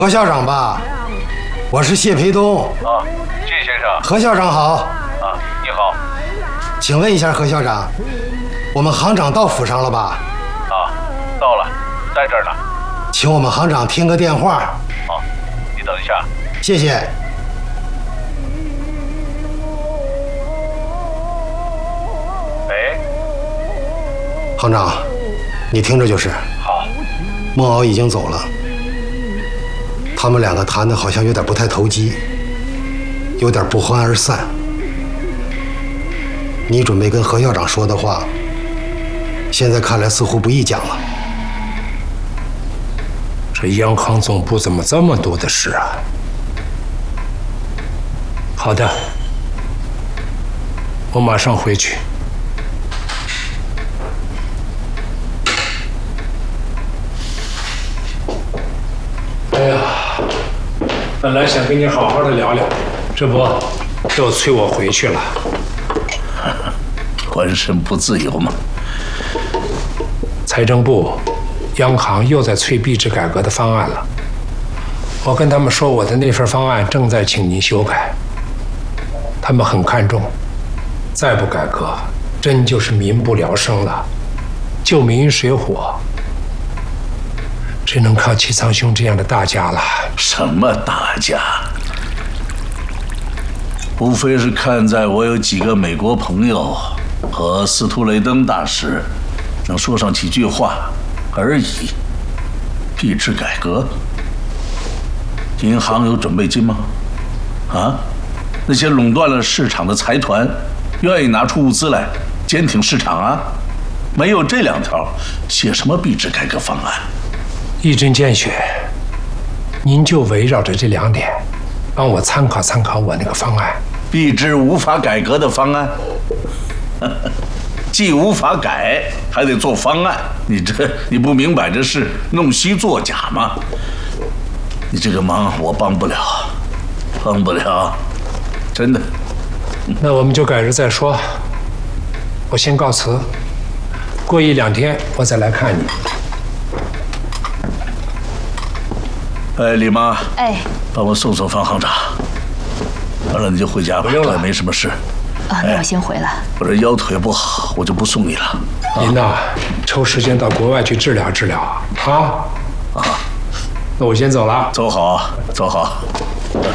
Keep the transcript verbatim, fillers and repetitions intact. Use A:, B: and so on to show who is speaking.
A: 何校长吧，我是谢培东。
B: 啊，谢先生。
A: 何校长好。
B: 啊，你好。
A: 请问一下何校长，我们行长到府上了吧？
B: 啊，到了，在这儿呢。
A: 请我们行长听个电话。
B: 好，你等一下。
A: 谢谢。
B: 喂，
A: 行长，你听着就是。
B: 好。
A: 孟敖已经走了。他们两个谈的好像有点不太投机，有点不欢而散。你准备跟何校长说的话，现在看来似乎不易讲了。
C: 这央行总部怎么这么多的事啊？好的，我马上回去。哎呀，本来想跟你好好的聊聊，这不又催我回去了。
D: 浑身不自由嘛。
C: 财政部、央行又在催币制改革的方案了。我跟他们说，我的那份方案正在请您修改，他们很看重。再不改革，真就是民不聊生了，救民水火，只能靠齐苍兄这样的大家了。
D: 什么大家？无非是看在我有几个美国朋友和司徒雷登大师能说上几句话而已。币制改革，银行有准备金吗？啊，那些垄断了市场的财团，愿意拿出物资来坚挺市场啊？没有这两条，写什么币制改革方案？
C: 一针见血，您就围绕着这两点，帮我参考参考我那个方案。
D: 币制无法改革的方案，既无法改，还得做方案。你这你不明摆着是弄虚作假吗？你这个忙我帮不了，帮不了，真的。
C: 那我们就改日再说。我先告辞，过一两天我再来看你。
D: 哎，李妈，
E: 哎，
D: 帮我送送方行长。完了你就回家吧，
C: 不用了，
D: 没什么事。
E: 啊，那我先回了。
D: 我这腰腿不好，我就不送你了。
C: 您呐，抽时间到国外去治疗治疗啊！啊，那我先走了。
D: 走好，走好。